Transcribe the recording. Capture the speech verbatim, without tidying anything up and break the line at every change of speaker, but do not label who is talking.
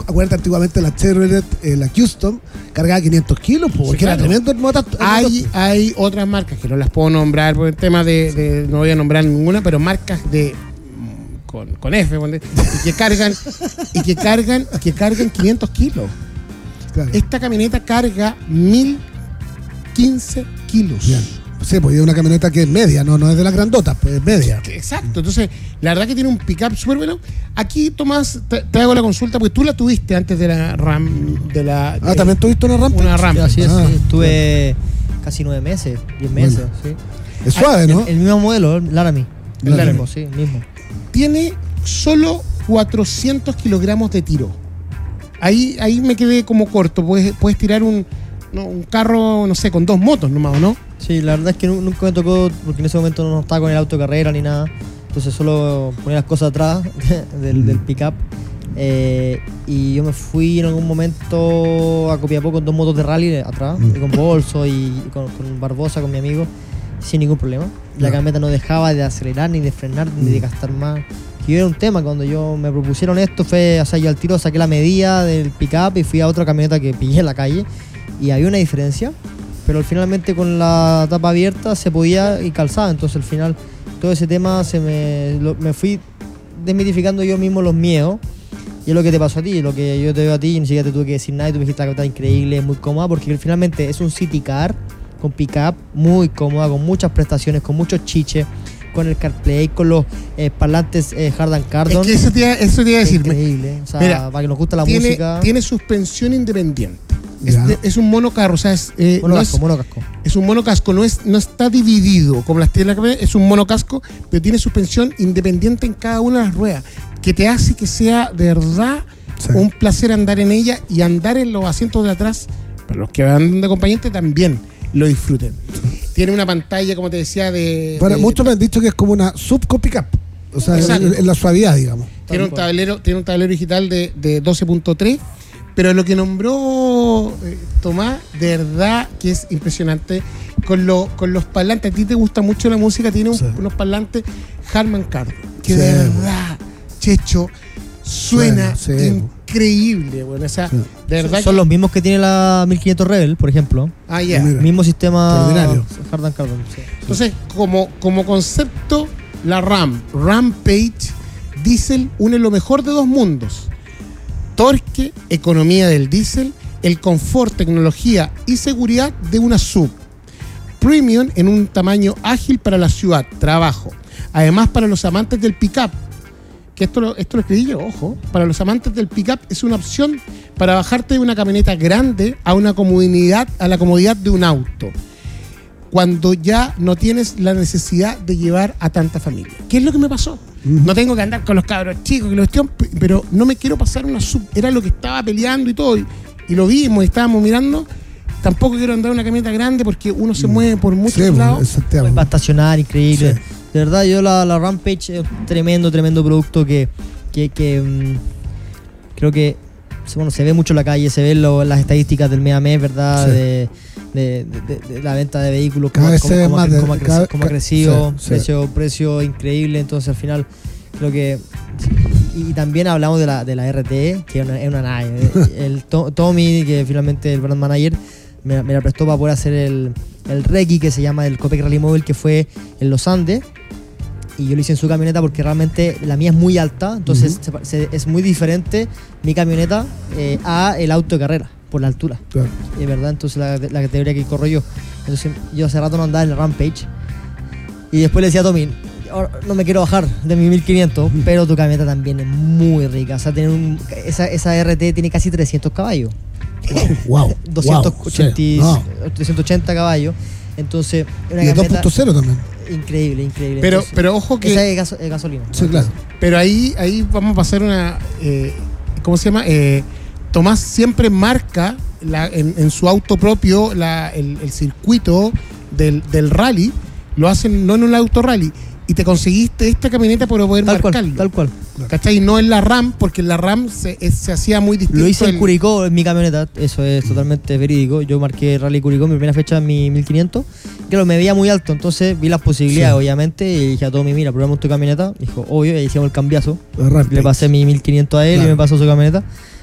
acuérdate, antiguamente la Chevrolet, eh, la Custom, cargaba quinientos kilos, porque sí, claro. Era tremendo el motor.
Hay, hay otras marcas que no las puedo nombrar por el tema de, de no voy a nombrar ninguna, pero marcas de con, con F, y que cargan, y que cargan, y que cargan quinientos kilos. Claro. Esta camioneta carga mil quince kilos. Bien.
Sí, pues es una camioneta que es media, no, no es de las grandotas, pues es media.
Exacto, entonces la verdad que tiene un pick-up súper bueno. Aquí, Tomás, te, te hago la consulta, porque tú la tuviste antes de la RAM. De la,
ah,
de,
¿también tuviste una RAM?
Una RAM. Sí, así es,
ah,
sí. Estuve claro. casi nueve meses, diez meses. Bueno. Sí.
Es suave, ¿no?
El, el mismo modelo, el Laramie. El Laramie, sí, el mismo.
Tiene solo cuatrocientos kilogramos de tiro. Ahí, ahí me quedé como corto. Puedes, puedes tirar un, no, un carro, no sé, con dos motos nomás, ¿o no?
Sí, la verdad es que nunca me tocó, porque en ese momento no estaba con el auto de carrera ni nada. Entonces solo ponía las cosas atrás del, del pick-up. Eh, y yo me fui en algún momento a Copiapó con dos motos de rally atrás, y con bolso y, y con, con Barbosa, con mi amigo, sin ningún problema. La camioneta no dejaba de acelerar, ni de frenar, ni de gastar más. Y era un tema, cuando yo me propusieron esto, fue, o sea, yo al tiro saqué la medida del pick-up y fui a otra camioneta que pillé en la calle. Y había una diferencia, pero finalmente con la tapa abierta se podía y calzaba. Entonces al final todo ese tema se me, lo, me fui desmitificando yo mismo los miedos. Y es lo que te pasó a ti, lo que yo te veo a ti, y ni siquiera te tuve que decir nada y tú me dijiste que está increíble, muy cómoda, porque finalmente es un city car con pick-up muy cómoda, con muchas prestaciones, con muchos chiches, con el CarPlay, con los eh, parlantes eh, Hardan Kardon.
Es que eso te iba, eso te iba a decir.
Increíble, o sea, mira, para que nos guste la
tiene,
música.
Tiene suspensión independiente. Es, de, es un monocarro, o sea, es, eh,
monocasco,
no es,
monocasco.
Es un monocasco, no, es, no está dividido como las tiene la cabeza, es un monocasco, pero tiene suspensión independiente en cada una de las ruedas, que te hace que sea de verdad sí. un placer andar en ella, y andar en los asientos de atrás, para los que van de acompañante también lo disfruten. Tiene una pantalla, como te decía, de...
Bueno,
de
muchos me han dicho que es como una sub con pick-up, o sea, en, en la suavidad, digamos.
Tiene un tablero, tiene un tablero digital de, de doce punto tres. Pero lo que nombró eh, Tomás, de verdad que es impresionante. Con, lo, con los parlantes, a ti te gusta mucho la música, tiene un, sí. unos parlantes Harman Kardon, que sí. de verdad, Checho, suena sí, sí. increíble. Bueno, o sea, sí. de verdad
son
que...
los mismos que tiene la mil quinientos Rebel, por ejemplo.
Ah, ya. Yeah.
Mismo sistema
ordinario.
Harman Kardon. Sí.
Entonces, como, como concepto, la RAM, Rampage Diesel une lo mejor de dos mundos. Torque, economía del diésel, el confort, tecnología y seguridad de una sub. Premium en un tamaño ágil para la ciudad, trabajo. Además, para los amantes del pick-up, que esto lo, esto lo escribí yo, ojo, para los amantes del pick-up es una opción para bajarte de una camioneta grande a una comodidad, a la comodidad de un auto, cuando ya no tienes la necesidad de llevar a tanta familia. ¿Qué es lo que me pasó? Uh-huh. No tengo que andar con los cabros chicos, pero no me quiero pasar una sub. Era lo que estaba peleando y todo, y, y lo vimos y estábamos mirando. Tampoco quiero andar en una camioneta grande porque uno se mueve por muchos sí, lados.
Va a estacionar, increíble. Sí. De verdad, yo la, la Rampage es un tremendo, tremendo producto que, que, que um, creo que bueno, se ve mucho en la calle, se ven lo, las estadísticas del mes a mes, ¿verdad? Sí. De, de, de, de la venta de vehículos, cómo, cómo, cómo, cómo, de, cómo, ha, cada, cómo ha crecido, sí, precio, sí. precio increíble. Entonces al final creo que... Y también hablamos de la, de la R T, que es una, es una nave. El to, Tommy, que finalmente el brand manager, me, me la prestó para poder hacer el, el Recce, que se llama el Copec Rally Móvil, que fue en los Andes. Y yo lo hice en su camioneta porque realmente la mía es muy alta, entonces uh-huh. se, se, es muy diferente mi camioneta eh, a el auto de carrera, por la altura. Claro. Es verdad, entonces la, la categoría que corro yo. Entonces yo hace rato no andaba en el Rampage. Y después le decía a Tommy, no me quiero bajar de mi mil quinientos, uh-huh. pero tu camioneta también es muy rica. O sea, tiene un, esa, esa R T tiene casi trescientos caballos.
Wow.
doscientos ochenta,
wow.
trescientos ochenta caballos. Entonces, una
y el dos punto cero también.
Increíble, increíble.
Pero,
Entonces,
pero ojo que...
Esa es gas, eh, gasolina.
Sí, ¿no? Claro.
Pero ahí, ahí vamos a pasar una... Eh, ¿Cómo se llama? Eh, Tomás siempre marca la, en, en su auto propio la, el, el circuito del, del rally. Lo hacen no en un auto rally. Y te conseguiste esta camioneta para poder
tal
marcarlo.
Cual, tal cual.
¿Cachai? No en la RAM, porque en la RAM se, es, se hacía muy distinto.
Lo hice en
el...
Curicó, en mi camioneta, eso es totalmente verídico. Yo marqué Rally Curicó, mi primera fecha en mi mil quinientos. Claro, me veía muy alto, entonces vi las posibilidades, sí. obviamente, y dije a Tommy, mira, probamos tu camioneta. Dijo, obvio, y hicimos el cambiazo. Le pasé mi mil quinientos a él, claro. y me pasó su camioneta.